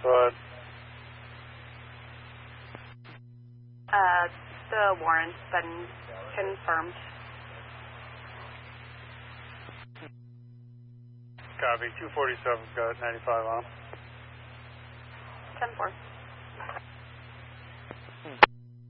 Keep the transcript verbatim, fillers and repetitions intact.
Go ahead. Uh, the warrant's been confirmed. Copy. two forty-seven, got ninety-five on. ten four. Hmm.